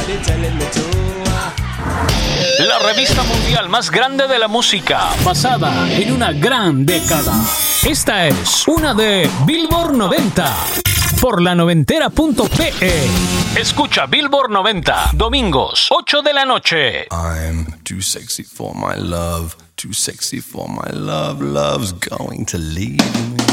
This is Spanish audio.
La revista mundial más grande de la música, basada en una gran década. Esta es una de Billboard 90 por la noventera.pe. Escucha Billboard 90, domingos, 8 de la noche. I'm too sexy for my love, too sexy for my love, love's going to leave me.